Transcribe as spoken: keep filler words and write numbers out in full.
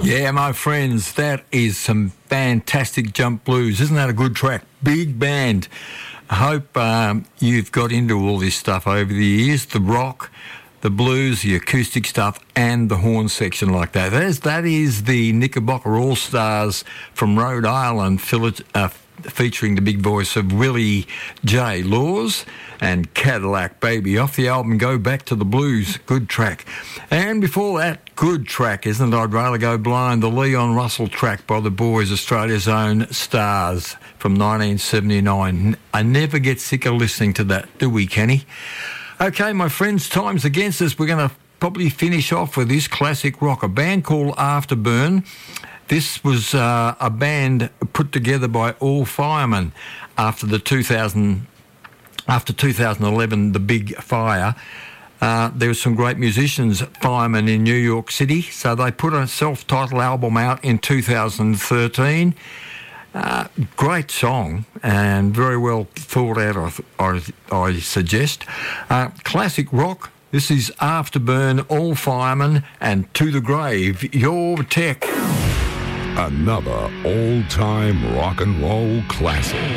Yeah, my friends, that is some fantastic jump blues. Isn't that a good track? Big band. I hope um, you've got into all this stuff over the years, the rock, the blues, the acoustic stuff, and the horn section like that. That is, that is the Knickerbocker All-Stars from Rhode Island, uh, featuring the big voice of Willie J. Laws and Cadillac Baby off the album Go Back to the Blues. Good track. And before that, good track, isn't it? I'd Rather Go Blind, the Leon Russell track by the boys, Australia's own Stars from nineteen seventy-nine. I never get sick of listening to that, do we, Kenny? Okay, my friends, time's against us. We're going to probably finish off with this classic rock, a band called Afterburn. This was uh, a band put together by All Firemen after the two thousand, after two thousand eleven, the big fire. Uh, there were some great musicians, firemen in New York City, so they put a self-titled album out in two thousand thirteen. Uh, great song and very well thought out, I, I, I suggest. Uh, classic rock. This is Afterburn, All Firemen, and To the Grave, Your Tech. Another all-time rock and roll classic.